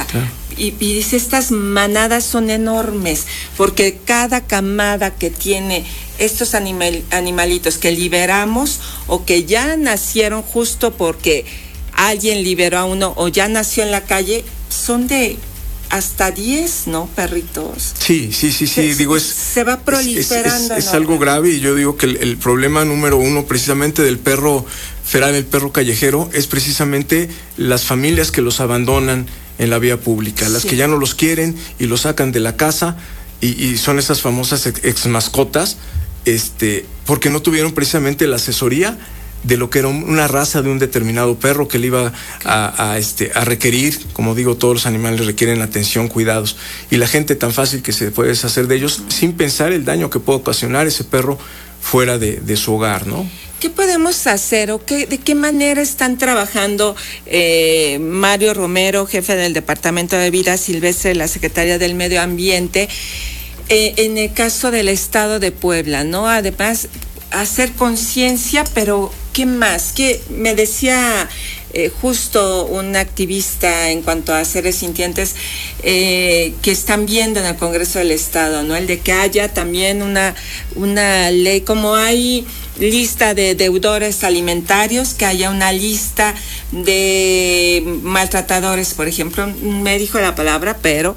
Claro. Y dice, estas manadas son enormes, porque cada camada que tiene estos animalitos que liberamos o que ya nacieron justo porque alguien liberó a uno o ya nació en la calle, son de hasta 10, ¿no? Perritos. Sí. Se va proliferando. Es algo grave, y yo digo que el problema número uno precisamente del perro feral, el perro callejero, es precisamente las familias que los abandonan en la vía pública, las que ya no los quieren y los sacan de la casa, y son esas famosas ex mascotas, porque no tuvieron precisamente la asesoría de lo que era una raza de un determinado perro que le iba a requerir. Como digo, todos los animales requieren atención, cuidados, y la gente tan fácil que se puede deshacer de ellos sin pensar el daño que puede ocasionar ese perro fuera de su hogar, ¿no? ¿Qué podemos hacer o de qué manera están trabajando Mario Romero, jefe del Departamento de Vida Silvestre de la Secretaría del Medio Ambiente, en el caso del Estado de Puebla, ¿no? Además, hacer conciencia, pero ¿qué más? Que me decía justo un activista en cuanto a seres sintientes que están viendo en el Congreso del Estado, ¿no? El de que haya también una ley, como hay lista de deudores alimentarios, que haya una lista de maltratadores, por ejemplo, me dijo la palabra, pero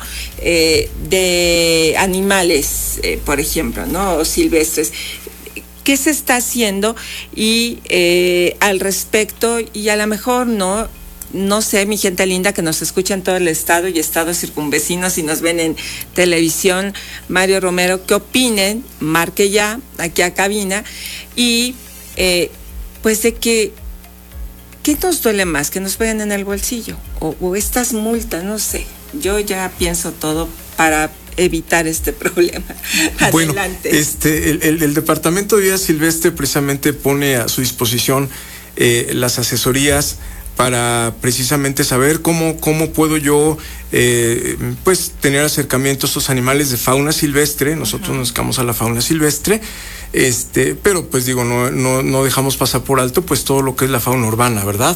de animales, por ejemplo, ¿no? O silvestres. ¿Qué se está haciendo? Y al respecto, y a lo mejor no sé, mi gente linda que nos escucha en todo el estado y estados circunvecinos y nos ven en televisión, Mario Romero, ¿qué opinen? Marque ya aquí a cabina, y pues de que ¿qué nos duele más? Que nos peguen en el bolsillo o estas multas, no sé. Yo ya pienso todo para evitar este problema. Bueno, Adelante. El Departamento de Vida Silvestre precisamente pone a su disposición las asesorías para precisamente saber cómo puedo yo pues tener acercamiento a estos animales de fauna silvestre. Nosotros nos dedicamos a la fauna silvestre, pero pues digo, no dejamos pasar por alto pues todo lo que es la fauna urbana, ¿verdad?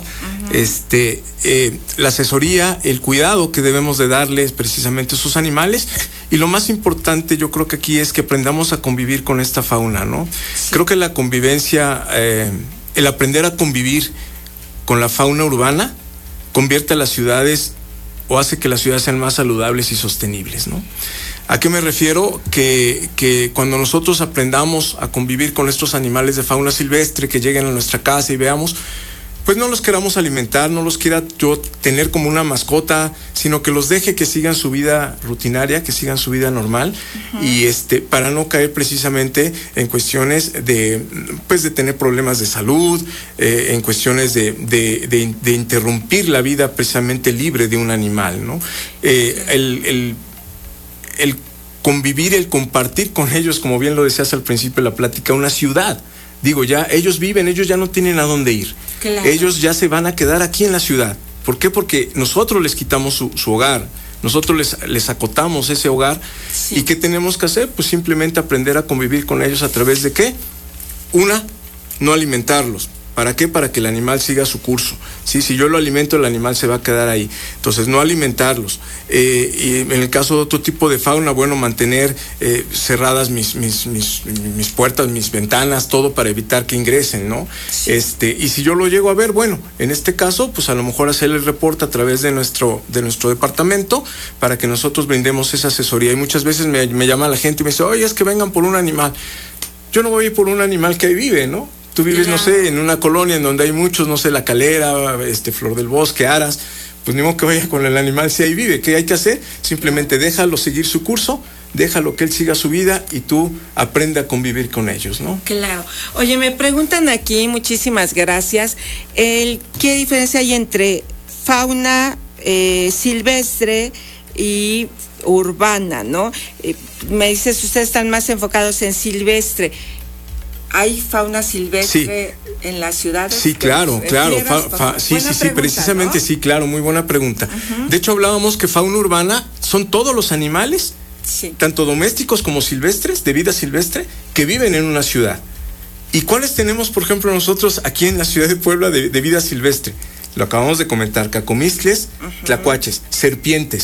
La asesoría, el cuidado que debemos de darles precisamente a esos animales, y lo más importante yo creo que aquí es que aprendamos a convivir con esta fauna, ¿no? Sí. Creo que la convivencia, el aprender a convivir con la fauna urbana convierte a las ciudades o hace que las ciudades sean más saludables y sostenibles, ¿no? ¿A qué me refiero? Que cuando nosotros aprendamos a convivir con estos animales de fauna silvestre que lleguen a nuestra casa y veamos, pues no los queramos alimentar, no los quiera yo tener como una mascota, sino que los deje que sigan su vida rutinaria, que sigan su vida normal, y para no caer precisamente en cuestiones de tener problemas de salud, en cuestiones de interrumpir la vida precisamente libre de un animal, ¿no? El convivir, el compartir con ellos, como bien lo decías al principio de la plática, una ciudad. Digo, ya ellos viven, ellos ya no tienen a dónde ir. Claro. Ellos ya se van a quedar aquí en la ciudad. ¿Por qué? Porque nosotros les quitamos su hogar, nosotros les acotamos ese hogar. Sí. ¿Y qué tenemos que hacer? Pues simplemente aprender a convivir con ellos a través de ¿qué? No alimentarlos. ¿Para qué? Para que el animal siga su curso. ¿Sí? Si yo lo alimento, el animal se va a quedar ahí. Entonces, no alimentarlos. Y en el caso de otro tipo de fauna, bueno, mantener cerradas mis puertas, mis ventanas, todo para evitar que ingresen, ¿no? Sí. Y si yo lo llego a ver, bueno, en este caso, pues a lo mejor hacer el reporte a través de nuestro departamento para que nosotros brindemos esa asesoría. Y muchas veces me llama la gente y me dice, oye, es que vengan por un animal. Yo no voy a ir por un animal que ahí vive, ¿no? Tú vives, no sé, en una colonia en donde hay muchos, no sé, La Calera, Flor del Bosque, Aras, pues ni modo que vaya con el animal si ahí vive. ¿Qué hay que hacer? Simplemente déjalo seguir su curso, déjalo que él siga su vida y tú aprende a convivir con ellos, ¿no? Claro. Oye, me preguntan aquí, muchísimas gracias, ¿qué diferencia hay entre fauna silvestre y urbana, ¿no? Me dices, ustedes están más enfocados en silvestre. ¿Hay fauna silvestre en las ciudades? Sí, claro. Sí, precisamente, ¿no? Sí, claro, muy buena pregunta. De hecho, hablábamos que fauna urbana son todos los animales, tanto domésticos como silvestres, de vida silvestre, que viven en una ciudad. ¿Y cuáles tenemos, por ejemplo, nosotros aquí en la ciudad de Puebla de vida silvestre? Lo acabamos de comentar: cacomixtles, tlacuaches, serpientes.